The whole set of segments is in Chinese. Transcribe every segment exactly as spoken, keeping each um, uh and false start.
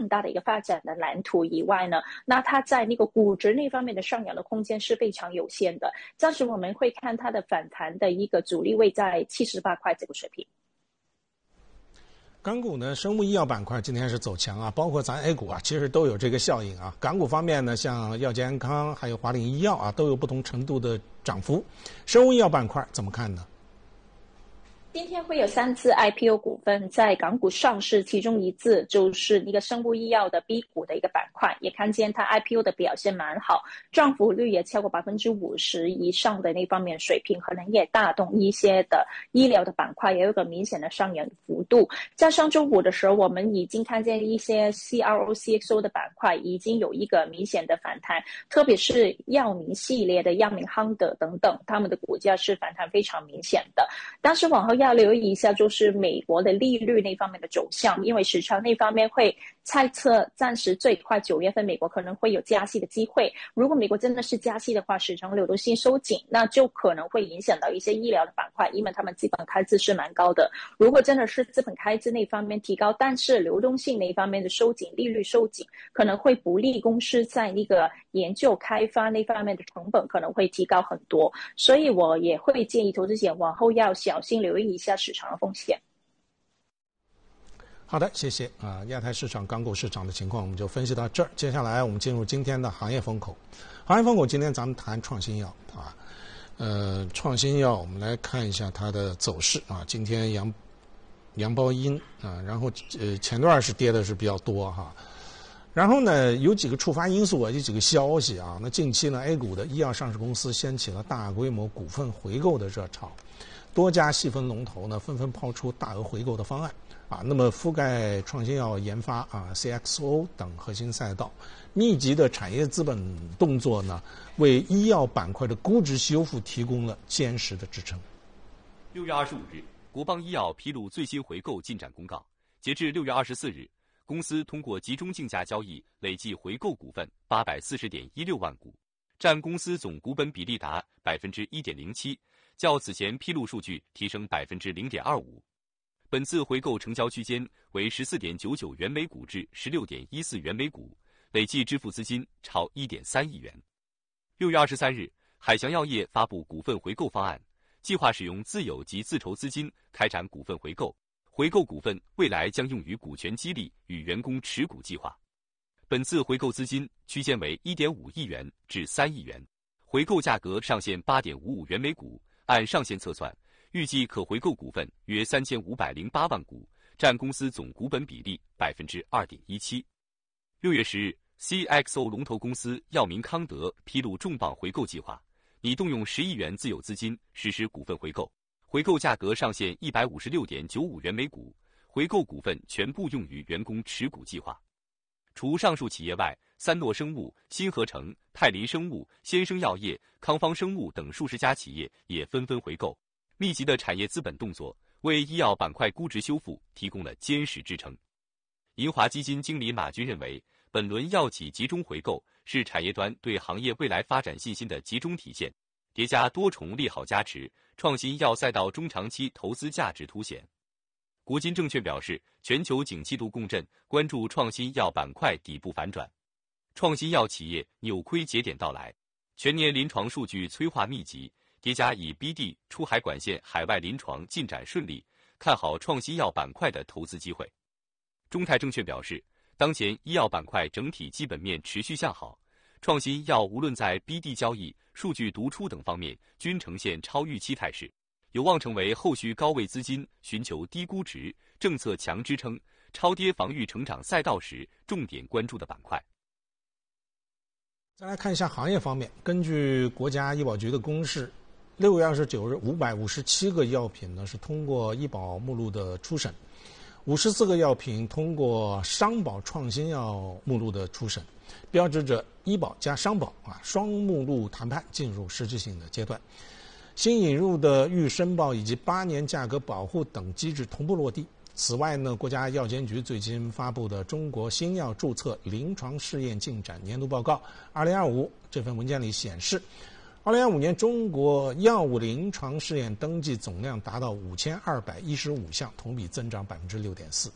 大的一个发展的蓝图以外呢，那它在那个估值那方面的上扬的空间是非常有限的。暂时我们会看它的反弹的一个阻力位在七十八块这个水平。 港股呢，生物医药板块今天是走强啊，包括咱 A 股啊，其实都有这个效应啊。港股方面呢，像药健康还有华领医药啊，都有不同程度的涨幅。生物医药板块怎么看呢？ 今天会有三只 I P O 股份在港股上市，其中一只就是那个生物医药的 B 股的一个板块，也看见它 I P O 的表现蛮好，涨幅率也超过百分之五十以上的那方面水平，可能也带动一些的医疗的板块也有个明显的上扬幅度。在上周五的时候，我们已经看见一些 C R O C X O 的板块已经有一个明显的反弹，特别是药明系列的药明康德等等，他们的股价是反弹非常明显的。但是往后要留意一下，就是美国的利率那方面的走向，因为市场那方面会猜测暂时最快九月份美国可能会有加息的机会。如果美国真的是加息的话，市场流动性收紧，那就可能会影响到一些医疗的板块，因为他们资本开支是蛮高的。如果真的是资本开支那方面提高，但是流动性那方面的收紧，利率收紧，可能会不利公司在那个研究开发那方面的成本可能会提高很多。所以我也会建议投资者往后要小心留意一下市场的风险。 好的，谢谢啊。亚太市场、港股市场的情况我们就分析到这儿。接下来我们进入今天的行业风口。行业风口今天咱们谈创新药啊，呃，创新药我们来看一下它的走势啊。今天阳阳包阴啊，然后呃前段是跌的是比较多哈。然后呢，有几个触发因素啊，有几个消息啊。那近期呢 ，A 股的医药上市公司掀起了大规模股份回购的热潮，多家细分龙头呢纷纷抛出大额回购的方案啊。那么覆盖创新药研发啊、C X O 等核心赛道，密集的产业资本动作呢，为医药板块的估值修复提供了坚实的支撑。 六月二十五日，国邦医药披露最新回购进展公告，截至六月二十四日。公司通过集中竞价交易累计回购股份八百四十点一六万股，占公司总股本比例达百分之一点零七，较此前披露数据提升百分之零点二五。本次回购成交区间为十四点九九元每股至十六点一四元每股，累计支付资金超一点三亿元。六月二十三日，海翔药业发布股份回购方案，计划使用自有及自筹资金开展股份回购。回购股份未来将用于股权激励与员工持股计划。本次回购资金区间为 一点五亿元至三亿元，回购价格上限 八点五五元每股，按上限测算，预计可回购股份约三千五百零八万股，占公司总股本比例 百分之二点一七。六月十日 ，C X O 龙头公司药明康德披露重磅回购计划，拟动用十亿元自有资金实施股份回购。回购价格上限 一百五十六点九五元每股，回购股份全部用于员工持股计划。除上述企业外，三诺生物、新合成、泰林生物、先生药业、康方生物等数十家企业也纷纷回购。密集的产业资本动作为医药板块估值修复提供了坚实支撑。银华基金经理马军认为，本轮药企集中回购是产业端对行业未来发展信心的集中体现，叠加多重利好加持，创新药赛道中长期投资价值凸显。国金证券表示，全球景气度共振，关注创新药板块底部反转。创新药企业扭亏节点到来，全年临床数据催化密集，叠加以 B D 出海管线海外临床进展顺利，看好创新药板块的投资机会。中泰证券表示，当前医药板块整体基本面持续向好，创新药无论在 B D 交易、数据读出等方面均呈现超预期态势，有望成为后续高位资金寻求低估值、政策强支撑、超跌防御成长赛道时重点关注的板块。 再来看一下行业方面，根据国家医保局的公示，六月二十九日，五百五十七个药品呢是通过医保目录的初审，五十四个药品通过商保创新药目录的初审，标志着医保加商保啊双目录谈判进入实质性的阶段。新引入的预申报以及八年价格保护等机制同步落地。此外呢，国家药监局最近发布的《中国新药注册临床试验进展年度报告二零二五》这份文件里显示，二零二五年中国药物临床试验登记总量达到五千二百一十五项，同比增长百分之六点四。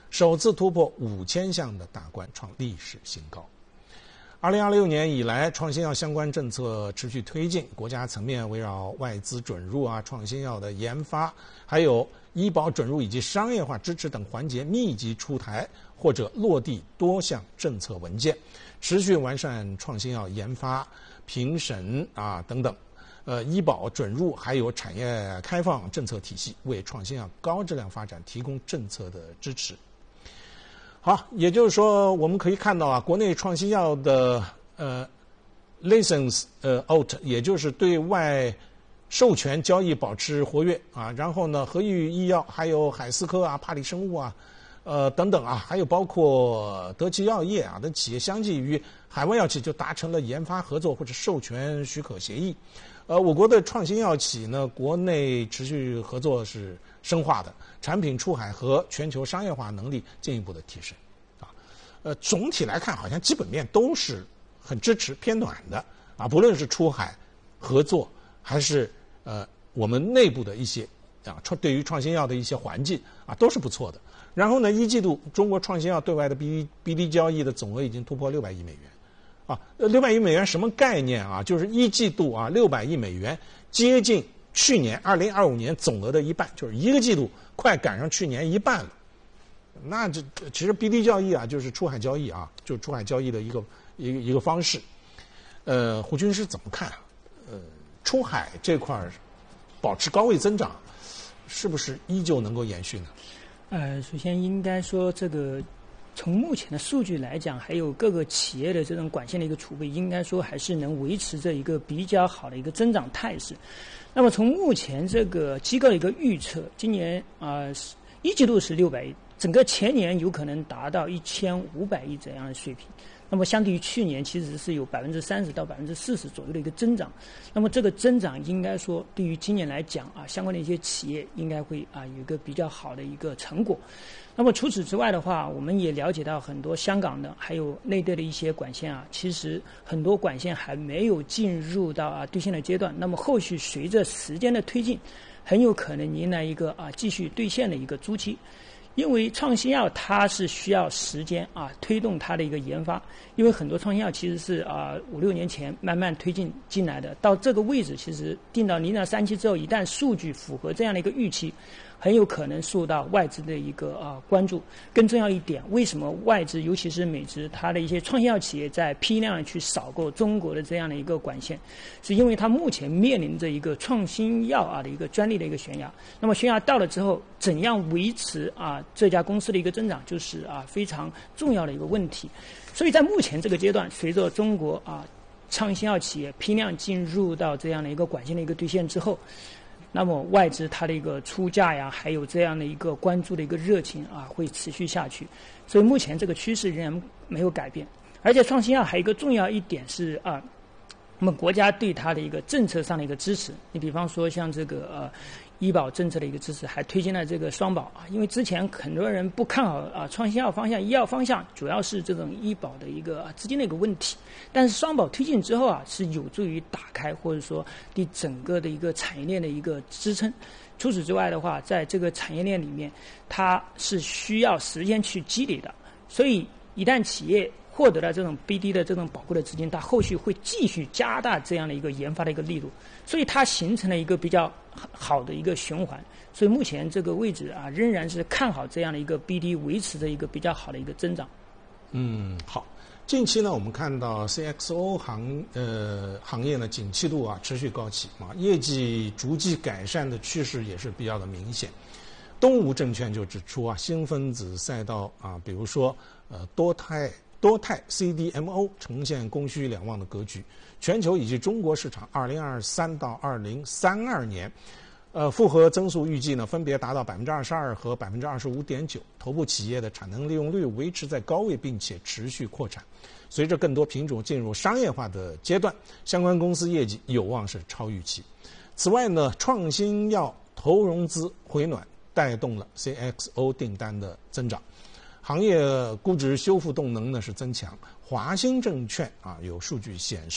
首次突破五千项的大关，创历史新高。二零二六年以来，创新药相关政策持续推进，国家层面围绕外资准入啊、创新药的研发，还有医保准入以及商业化支持等环节密集出台或者落地多项政策文件，持续完善创新药研发、评审啊等等，呃，医保准入还有产业开放政策体系，为创新药高质量发展提供政策的支持。好，也就是说，我们可以看到啊，国内创新药的呃 license 呃 out， 也就是对外授权交易保持活跃啊。然后呢，和裕医药、还有海思科啊、帕里生物啊，呃等等啊，还有包括德奇药业啊等企业，相继与海外药企就达成了研发合作或者授权许可协议。呃，我国的创新药企呢，国内持续合作是深化的，产品出海和全球商业化能力进一步的提升，啊，呃，总体来看，好像基本面都是很支持偏暖的啊，不论是出海合作，还是呃我们内部的一些啊创对于创新药的一些环境啊，都是不错的。然后呢，一季度中国创新药对外的 B B D 交易的总额已经突破六百亿美元。啊，六百亿美元什么概念啊？就是一季度啊，六百亿美元，接近去年二零二五年总额的一半，就是一个季度快赶上去年一半了。那这其实 B D 交易啊，就是出海交易啊，就是出海交易的一个一个一个方式。呃，胡军师怎么看？呃，出海这块保持高位增长，是不是依旧能够延续呢？ 呃，首先应该说这个。从目前的数据来讲，还有各个企业的这种管线的一个储备，应该说还是能维持着一个比较好的一个增长态势。那么从目前这个机构的一个预测，今年啊、呃、一季度是六百亿，整个前年有可能达到一千五百亿这样的水平。那么相对于去年，其实是有百分之三十到百分之四十左右的一个增长。那么这个增长应该说，对于今年来讲啊，相关的一些企业应该会啊有一个比较好的一个成果。那么除此之外的话，我们也了解到很多香港的还有内地的一些管线啊，其实很多管线还没有进入到啊兑现的阶段。那么后续随着时间的推进，很有可能迎来一个啊继续兑现的一个周期。因为创新药它是需要时间啊推动它的一个研发，因为很多创新药其实是啊五六年前慢慢推进进来的，到这个位置其实定到零到三期之后，一旦数据符合这样的一个预期，很有可能受到外资的一个啊关注。更重要一点，为什么外资尤其是美资它的一些创新药企业在批量的去扫购中国的这样的一个管线，是因为它目前面临着一个创新药啊的一个专利的一个悬崖。那么悬崖到了之后，怎样维持啊这家公司的一个增长，就是啊非常重要的一个问题。所以在目前这个阶段，随着中国啊创新药企业批量进入到这样的一个管线的一个兑现之后，那么外资它的一个出价呀，还有这样的一个关注的一个热情啊，会持续下去。所以目前这个趋势仍然没有改变。而且创新药还有一个重要一点是啊，我们国家对它的一个政策上的一个支持。你比方说像这个呃医保政策的一个支持，还推进了这个双保啊。因为之前很多人不看好啊创新药方向、医药方向，主要是这种医保的一个、啊、资金的一个问题。但是双保推进之后啊，是有助于打开或者说对整个的一个产业链的一个支撑。除此之外的话，在这个产业链里面，它是需要时间去积累的。所以一旦企业获得了这种 B D 的这种宝贵的资金，它后续会继续加大这样的一个研发的一个力度，所以它形成了一个比较好的一个循环。所以目前这个位置啊，仍然是看好这样的一个 B D 维持着一个比较好的一个增长。 嗯，好。近期呢，我们看到 C X O 行呃行业呢景气度啊持续高企啊，业绩逐季改善的趋势也是比较的明显。东吴证券就指出啊，新分子赛道啊，比如说呃多肽多肽 C D M O 呈现供需两旺的格局，全球以及中国市场二零二三到二零三二年。呃，复合增速预计呢，分别达到百分之二十二和百分之二十五点九。头部企业的产能利用率维持在高位，并且持续扩产。随着更多品种进入商业化的阶段，相关公司业绩有望是超预期。此外呢，创新药投融资回暖，带动了 C X O 订单的增长，行业估值修复动能呢是增强。华兴证券啊有数据显示，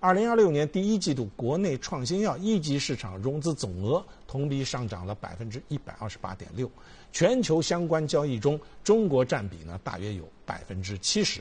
二零二六年第一季度国内创新药一级市场融资总额同比上涨了百分之一百二十八点六，全球相关交易中，中国占比呢大约有百分之七十。